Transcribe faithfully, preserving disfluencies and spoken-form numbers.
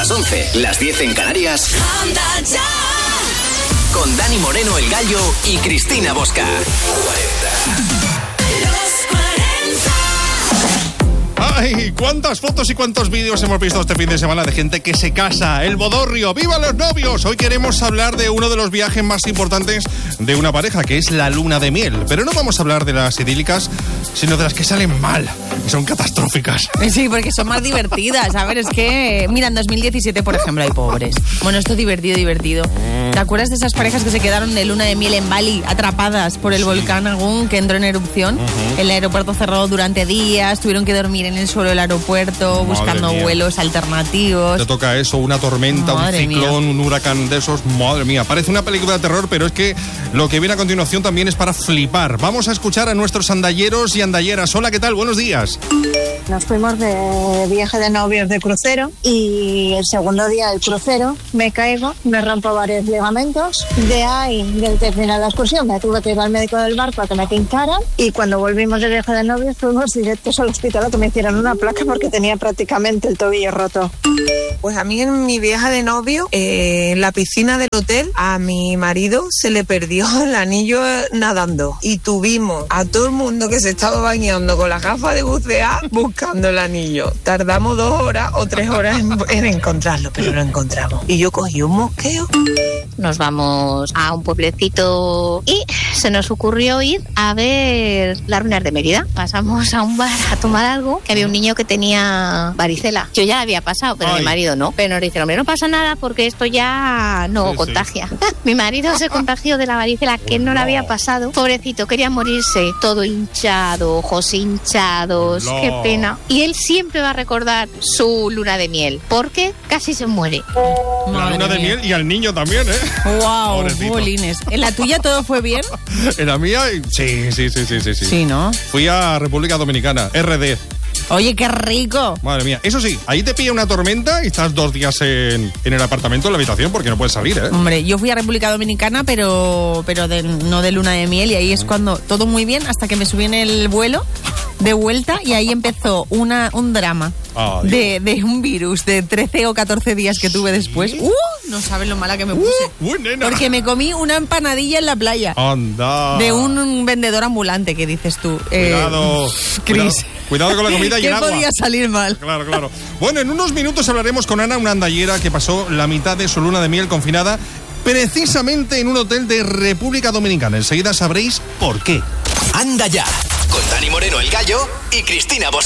las once, las diez en Canarias. Anda ya. Con Dani Moreno, El Gallo y Cristina Bosca. ¡Ay! ¿Cuántas fotos y cuántos vídeos hemos visto este fin de semana de gente que se casa? ¡El bodorrio! ¡Viva los novios! Hoy queremos hablar de uno de los viajes más importantes de una pareja, que es la luna de miel. Pero no vamos a hablar de las idílicas, sino de las que salen mal y son catastróficas. Sí, porque son más divertidas. A ver, es que... Mira, en dos mil diecisiete, por ejemplo, hay pobres. Bueno, esto es divertido, divertido. ¿Te acuerdas de esas parejas que se quedaron de luna de miel en Bali, atrapadas por el sí. volcán Agung, que entró en erupción? Uh-huh. El aeropuerto cerró durante días, tuvieron que dormir en el suelo del aeropuerto, madre buscando mía. vuelos alternativos. Te toca eso, una tormenta, madre un ciclón, mía. un huracán de esos. Madre mía, parece una película de terror, pero es que lo que viene a continuación también es para flipar. Vamos a escuchar a nuestros andalleros y andalleras. Hola, ¿qué tal? Buenos días. Nos fuimos de viaje de novios de crucero y el segundo día del crucero me caigo, me rompo varios ligamentos. De ahí, del terminar la excursión, me tuve que ir al médico del barco a que me pincharan y cuando volvimos del viaje de novios fuimos directos al hospital a que me hicieran una placa porque tenía prácticamente el tobillo roto. Pues a mí en mi viaje de novio, eh, en la piscina del hotel, a mi marido se le perdió el anillo nadando y tuvimos a todo el mundo que se estaba bañando con las gafas de bucear buscando el anillo. Tardamos dos horas o tres horas en, en encontrarlo, pero lo encontramos. Y yo cogí un mosqueo. Nos vamos a un pueblecito y se nos ocurrió ir a ver las ruinas de Mérida. Pasamos a un bar a tomar algo, que había un niño que tenía varicela. Yo ya la había pasado, pero Ay. mi marido no. Pero nos dijeron, hombre, no pasa nada porque esto ya no sí, contagia. Sí. Mi marido se contagió de la varicela, que no, no la había pasado. Pobrecito, quería morirse. Todo hinchado, ojos hinchados. No. Qué pena. Y él siempre va a recordar su luna de miel, porque casi se muere. La Madre luna de mía. miel y al niño también, ¿eh? ¡Wow! Bolines. ¿En la tuya todo fue bien? En la mía, sí, sí, sí, sí, sí. Sí, ¿no? Fui a República Dominicana, R D. Oye, qué rico. Madre mía. Eso sí, ahí te pilla una tormenta y estás dos días en, en el apartamento, en la habitación, porque no puedes salir, ¿eh? Hombre, yo fui a República Dominicana, pero pero de, no de luna de miel, y ahí es cuando todo muy bien, hasta que me subí en el vuelo de vuelta y ahí empezó una un drama oh, de, de un virus de trece o catorce días que tuve después. ¿Sí? ¡Uh! No sabes lo mala que me puse. Uh, uh, nena. Porque me comí una empanadilla en la playa. Anda. De un, un vendedor ambulante, que dices tú. Cuidado. Eh, Cris. Cuidado, cuidado con la comida y el agua. ¿Qué podía salir mal? Claro, claro. Bueno, en unos minutos hablaremos con Ana, una andallera que pasó la mitad de su luna de miel confinada precisamente en un hotel de República Dominicana. Enseguida sabréis por qué. Anda ya, con Dani Moreno, El Gallo y Cristina Bosca.